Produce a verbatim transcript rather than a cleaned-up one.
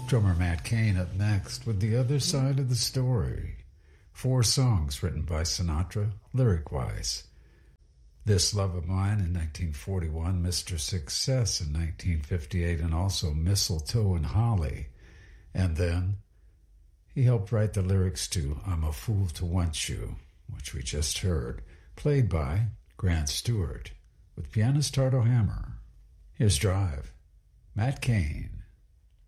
Drummer Matt Cain up next with The Other Side of the Story. Four songs written by Sinatra, lyric-wise. This Love of Mine in nineteen forty-one, Mister Success in nineteen fifty-eight, and also Mistletoe and Holly. And then he helped write the lyrics to I'm a Fool to Want You, which we just heard, played by Grant Stewart, with pianist Tardo Hammer. Here's Drive, Matt Cain.